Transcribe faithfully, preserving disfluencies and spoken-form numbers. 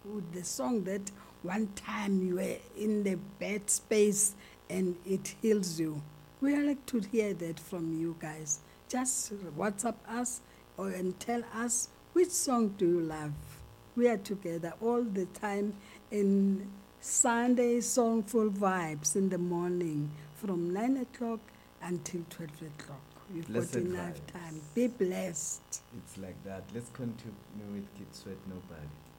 with the song that one time you were in the bad space and it heals you. We would like to hear that from you guys. Just WhatsApp us or and tell us which song do you love. We are together all the time in Sunday Songful Vibes in the morning from nine o'clock until twelve o'clock. We've got Blessed enough vibes. time. Be blessed. It's like that. Let's continue with Kid Sweat Nobody.